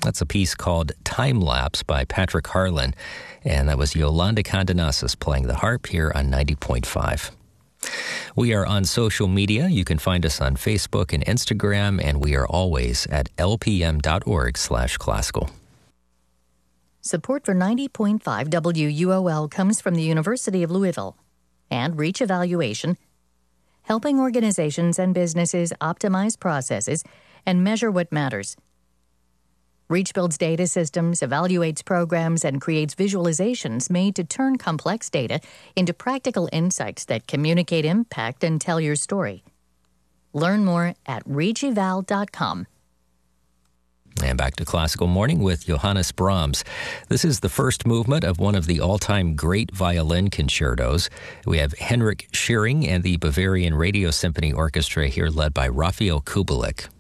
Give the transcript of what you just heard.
That's a piece called Time Lapse by Patrick Harlan. And that was Yolanda Condonasis playing the harp here on 90.5. We are on social media. You can find us on Facebook and Instagram, and we are always at lpm.org/classical. Support for 90.5 WUOL comes from the University of Louisville and Reach Evaluation, helping organizations and businesses optimize processes and measure what matters. Reach builds data systems, evaluates programs, and creates visualizations made to turn complex data into practical insights that communicate impact and tell your story. Learn more at reacheval.com. And back to Classical Morning with Johannes Brahms. This is the first movement of one of the all-time great violin concertos. We have Henrik Schering and the Bavarian Radio Symphony Orchestra here led by Rafael Kubelik.